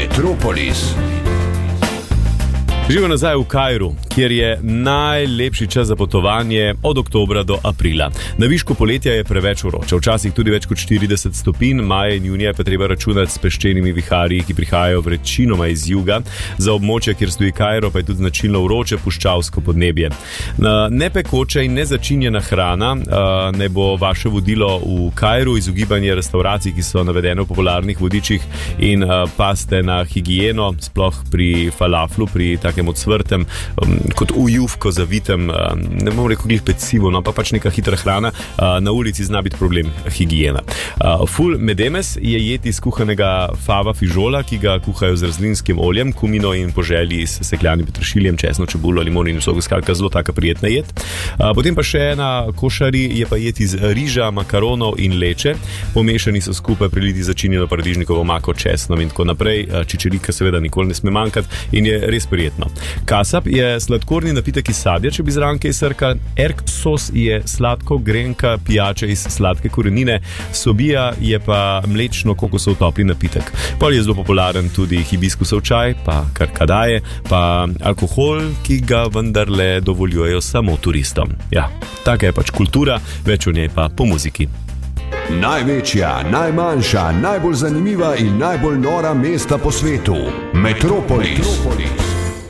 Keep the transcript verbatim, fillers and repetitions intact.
Metropolis. Živo nazaj v Kairu, kjer je najlepši čas za potovanje od oktobra do aprila. Na višku poletja je preveč vroče, včasih tudi več kot štirideset stopinj, maja in junija pa treba računati s peščenimi viharji, ki prihajajo večinoma iz juga. Za območje, kjer stoji Kairo, pa je tudi značilno vroče puščavsko podnebje. Nepekoča in nezačinjena hrana ne bo vaše vodilo v Kairu, izogibanje restauracij, ki so navedene v popularnih vodičih, in paste na higieno, sploh pri falaflu, pri takem odsvrtem, um, kot ujuvko zavitem, um, ne bom rekel glih pecivo, no, pa pač neka hitra hrana, uh, na ulici zna biti problem higiena. Uh, ful medemes je jed iz kuhanega fava fižola, ki ga kuhajo z razlinskim oljem, kumino in po želji s sekljanim peteršiljem, česno, čebulo, limon in sok, skratka zelo taka prijetna jed. Uh, potem pa še ena košari je pa jed iz riža, makaronov in leče, pomešani so skupaj priliti začinjeno paradižnikovo omako, česnom in tako naprej. Uh, čičerika seveda nikoli ne sme manjkati in je res prijetno. Kasab je sladkorni napitek iz sadja, če bi zraven kaj srkal. Erk sos je sladko grenka pijača iz sladke korenine. Sobija je pa mlečno kokosov topli napitek. Pol je zelo popularen tudi hibiskusov čaj, pa karkadaje, pa alkohol, ki ga vendarle dovoljujejo samo turistom. Ja, taka je pač kultura, več o njej pa po muziki. Največja, najmanjša, najbolj zanimiva in najbolj nora mesta po svetu. Metropolis. Metropolis.